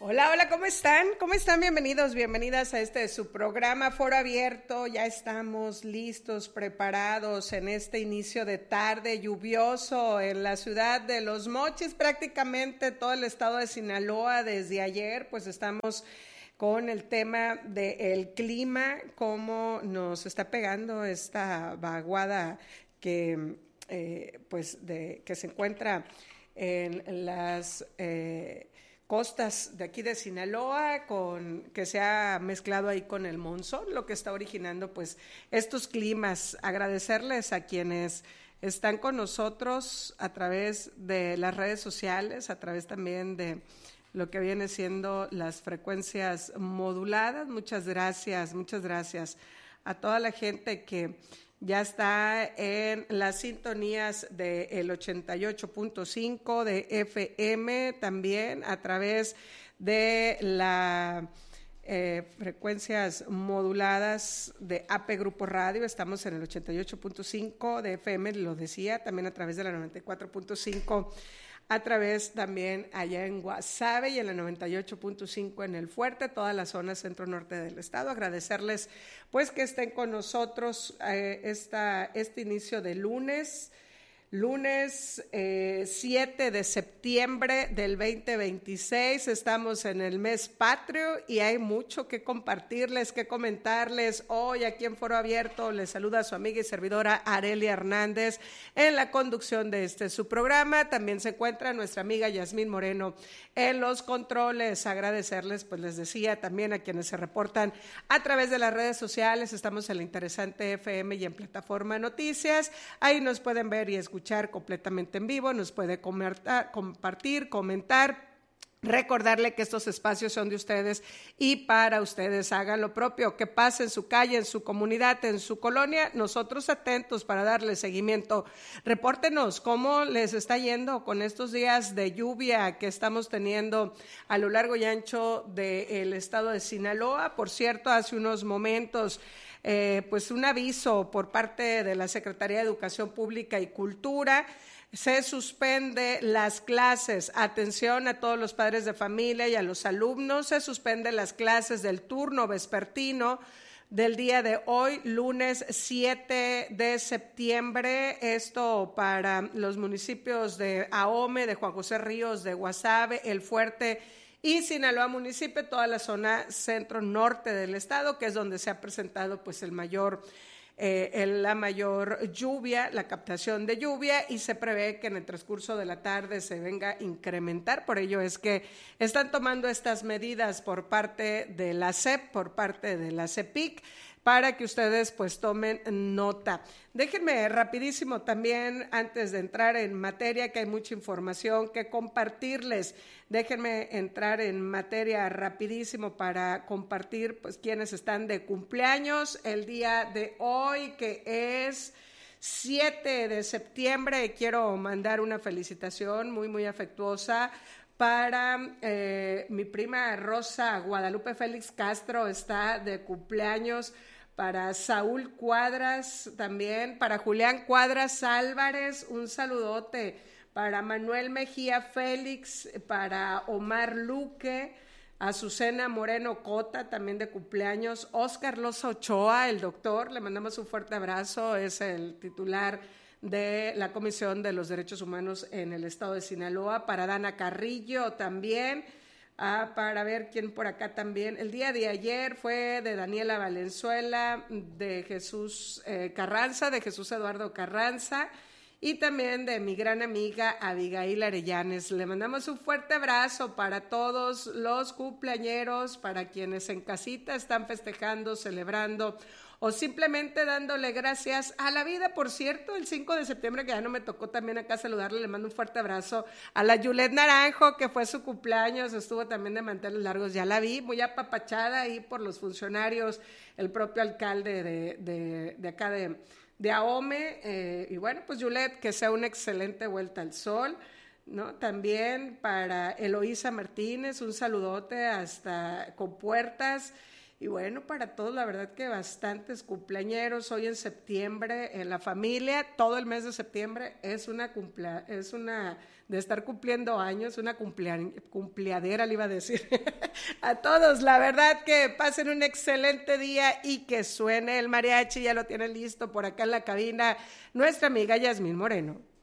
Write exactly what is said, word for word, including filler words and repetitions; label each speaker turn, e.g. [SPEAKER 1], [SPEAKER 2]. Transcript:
[SPEAKER 1] Hola, hola, ¿cómo están? ¿Cómo están? Bienvenidos, bienvenidas a este su programa Foro Abierto. Ya estamos listos, preparados en este inicio de tarde lluvioso en la ciudad de Los Mochis, prácticamente todo el estado de Sinaloa. Desde ayer, pues estamos con el tema del clima, cómo nos está pegando esta vaguada que, eh, pues de, que se encuentra en las eh, costas de aquí de Sinaloa, con, que se ha mezclado ahí con el monzón, lo que está originando pues estos climas. Agradecerles a quienes están con nosotros a través de las redes sociales, a través también de lo que viene siendo las frecuencias moduladas. Muchas gracias, muchas gracias a toda la gente que ya está en las sintonías del ochenta y ocho punto cinco de F M, también a través de las eh, frecuencias moduladas de A P Grupo Radio. Estamos en el ochenta y ocho punto cinco de F M, lo decía, también a través de la noventa y cuatro punto cinco, a través también allá en Guasave y en la noventa y ocho punto cinco en El Fuerte, toda la zona centro-norte del estado. Agradecerles pues que estén con nosotros eh, esta, este inicio de lunes, lunes eh, siete de septiembre del veinte veintiséis. Estamos en el mes patrio y hay mucho que compartirles, que comentarles. Hoy aquí en Foro Abierto les saluda a su amiga y servidora Arelia Hernández en la conducción de este su programa. También se encuentra nuestra amiga Yasmín Moreno en los controles. Agradecerles, pues les decía, también a quienes se reportan a través de las redes sociales. Estamos en la interesante F M y en Plataforma Noticias. Ahí nos pueden ver y escuchar completamente en vivo, nos puede comentar, compartir, comentar. Recordarle que estos espacios son de ustedes y para ustedes. Hagan lo propio, que pase en su calle, en su comunidad, en su colonia. Nosotros atentos para darle seguimiento. Repórtenos cómo les está yendo con estos días de lluvia que estamos teniendo a lo largo y ancho del estado de Sinaloa. Por cierto, hace unos momentos Eh, pues un aviso por parte de la Secretaría de Educación Pública y Cultura. Se suspende las clases. Atención a todos los padres de familia y a los alumnos. Se suspenden las clases del turno vespertino del día de hoy, lunes siete de septiembre. Esto para los municipios de Ahome, de Juan José Ríos, de Guasave, El Fuerte y Sinaloa municipio, toda la zona centro-norte del estado, que es donde se ha presentado pues el mayor, eh, el, la mayor lluvia, la captación de lluvia, y se prevé que en el transcurso de la tarde se venga a incrementar. Por ello es que están tomando estas medidas por parte de la S E P, por parte de la CEPIC, para que ustedes pues tomen nota. Déjenme rapidísimo también, antes de entrar en materia, que hay mucha información que compartirles, déjenme entrar en materia rapidísimo para compartir pues quienes están de cumpleaños el día de hoy, que es siete de septiembre. Quiero mandar una felicitación muy, muy afectuosa para eh, mi prima Rosa Guadalupe Félix Castro, está de cumpleaños. Para Saúl Cuadras también, para Julián Cuadras Álvarez, un saludote, para Manuel Mejía Félix, para Omar Luque, Azucena Moreno Cota, también de cumpleaños, Óscar Loza Ochoa, el doctor, le mandamos un fuerte abrazo, es el titular de la Comisión de los Derechos Humanos en el estado de Sinaloa, para Dana Carrillo también. Ah, para ver quién por acá también. El día de ayer fue de Daniela Valenzuela, de Jesús eh, Carranza, de Jesús Eduardo Carranza, y también de mi gran amiga Abigail Arellanes. Le mandamos un fuerte abrazo para todos los cumpleañeros, para quienes en casita están festejando, celebrando o simplemente dándole gracias a la vida. Por cierto, el cinco de septiembre, que ya no me tocó también acá saludarle, le mando un fuerte abrazo a la Yulet Naranjo, que fue su cumpleaños, estuvo también de manteles largos, ya la vi, muy apapachada ahí por los funcionarios, el propio alcalde de, de, de acá de, de Ahome, eh, y bueno, pues Yulet, que sea una excelente vuelta al sol, ¿no? También para Eloísa Martínez, un saludote hasta Compuertas. Y bueno, para todos, la verdad que bastantes cumpleañeros hoy en septiembre en la familia, todo el mes de septiembre es una cumplea, es una de estar cumpliendo años, una cumplea, cumpleadera, le iba a decir. A todos, la verdad que pasen un excelente día y que suene el mariachi, ya lo tiene listo por acá en la cabina nuestra amiga Yasmín Moreno.